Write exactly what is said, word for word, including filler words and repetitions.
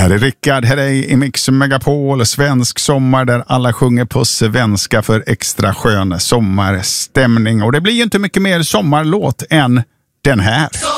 Här är Rickard, här är i Mix Megapol, svensk sommar där alla sjunger på svenska för extra skön sommarstämning. Och det blir ju inte mycket mer sommarlåt än den här.